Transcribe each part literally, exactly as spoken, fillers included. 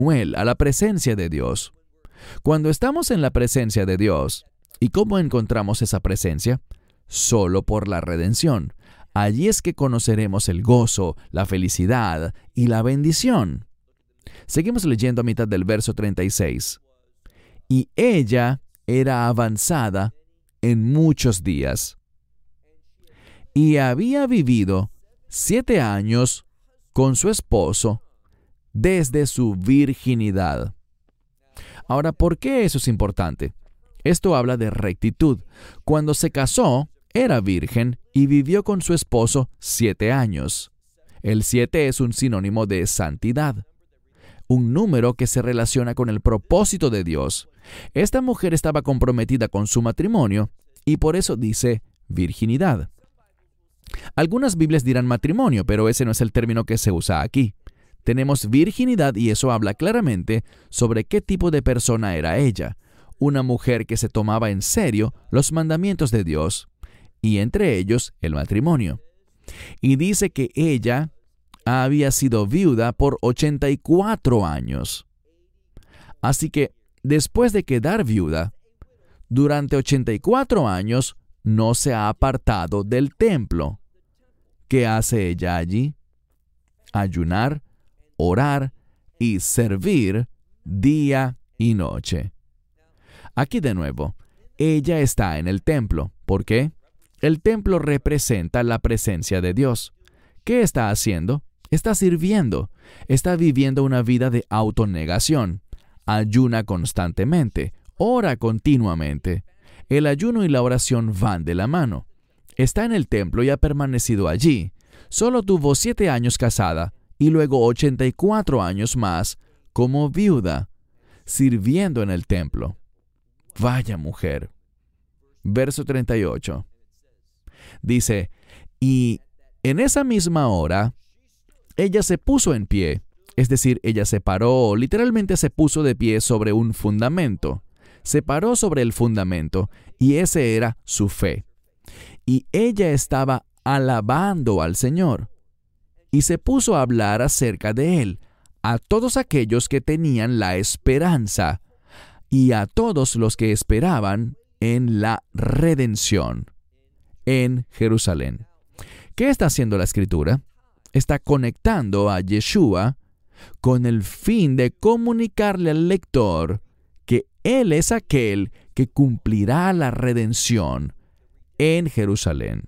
Samuel a la presencia de Dios. Cuando estamos en la presencia de Dios, ¿y cómo encontramos esa presencia? Solo por la redención. Allí es que conoceremos el gozo, la felicidad y la bendición. Seguimos leyendo a mitad del verso treinta y seis. Y ella era avanzada en muchos días, y había vivido siete años con su esposo desde su virginidad. Ahora, ¿por qué eso es importante? Esto habla de rectitud. Cuando se casó, era virgen y vivió con su esposo siete años. El siete es un sinónimo de santidad, un número que se relaciona con el propósito de Dios. Esta mujer estaba comprometida con su matrimonio y por eso dice virginidad. Algunas Biblias dirán matrimonio, pero ese no es el término que se usa aquí. Tenemos virginidad y eso habla claramente sobre qué tipo de persona era ella. Una mujer que se tomaba en serio los mandamientos de Dios, y entre ellos el matrimonio. Y dice que ella había sido viuda por ochenta y cuatro años. Así que, después de quedar viuda, durante ochenta y cuatro años no se ha apartado del templo. ¿Qué hace ella allí? Ayunar, orar y servir día y noche. Aquí de nuevo, ella está en el templo. ¿Por qué? El templo representa la presencia de Dios. ¿Qué está haciendo? Está sirviendo. Está viviendo una vida de autonegación. Ayuna constantemente. Ora continuamente. El ayuno y la oración van de la mano. Está en el templo y ha permanecido allí. Solo tuvo siete años casada y luego ochenta y cuatro años más como viuda, sirviendo en el templo. Vaya mujer. Verso treinta y ocho. Dice, y en esa misma hora, ella se puso en pie, es decir, ella se paró, literalmente se puso de pie sobre un fundamento. Se paró sobre el fundamento y ese era su fe. Y ella estaba alabando al Señor. Y se puso a hablar acerca de Él a todos aquellos que tenían la esperanza y a todos los que esperaban en la redención en Jerusalén. ¿Qué está haciendo la Escritura? Está conectando a Yeshua con el fin de comunicarle al lector que Él es aquel que cumplirá la redención en Jerusalén.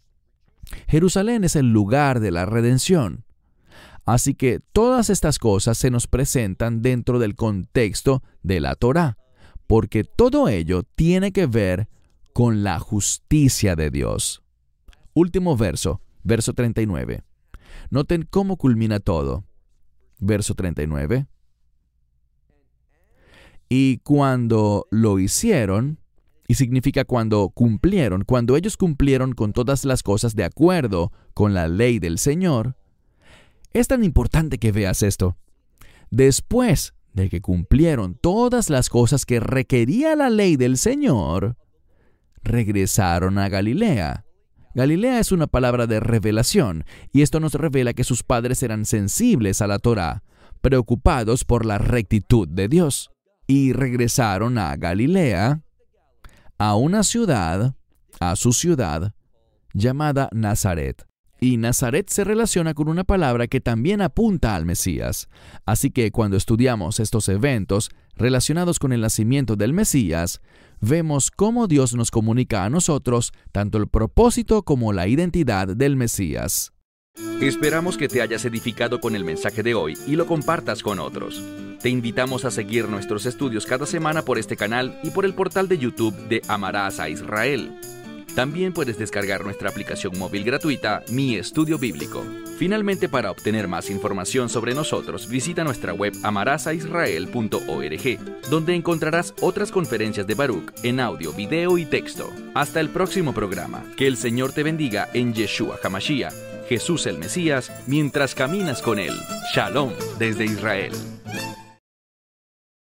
Jerusalén es el lugar de la redención. Así que todas estas cosas se nos presentan dentro del contexto de la Torá, porque todo ello tiene que ver con la justicia de Dios. Último verso, verso treinta y nueve. Noten cómo culmina todo. Verso treinta y nueve. Y cuando lo hicieron, y significa cuando cumplieron, cuando ellos cumplieron con todas las cosas de acuerdo con la ley del Señor. Es tan importante que veas esto. Después de que cumplieron todas las cosas que requería la ley del Señor, regresaron a Galilea. Galilea es una palabra de revelación, y esto nos revela que sus padres eran sensibles a la Torá, preocupados por la rectitud de Dios. Y regresaron a Galilea, a una ciudad, a su ciudad, llamada Nazaret. Y Nazaret se relaciona con una palabra que también apunta al Mesías. Así que cuando estudiamos estos eventos relacionados con el nacimiento del Mesías, vemos cómo Dios nos comunica a nosotros tanto el propósito como la identidad del Mesías. Esperamos que te hayas edificado con el mensaje de hoy y lo compartas con otros. Te invitamos a seguir nuestros estudios cada semana por este canal y por el portal de YouTube de Amarás a Israel. También puedes descargar nuestra aplicación móvil gratuita, Mi Estudio Bíblico. Finalmente, para obtener más información sobre nosotros, visita nuestra web amarás a israel punto org, donde encontrarás otras conferencias de Baruch en audio, video y texto. Hasta el próximo programa. Que el Señor te bendiga en Yeshua HaMashiach, Jesús el Mesías, mientras caminas con Él. Shalom desde Israel.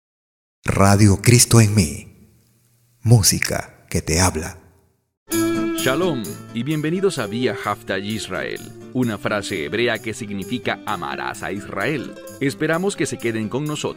Radio Cristo en mí. Música que te habla. Shalom y bienvenidos a Vía Haftaj Israel, una frase hebrea que significa amarás a Israel. Esperamos que se queden con nosotros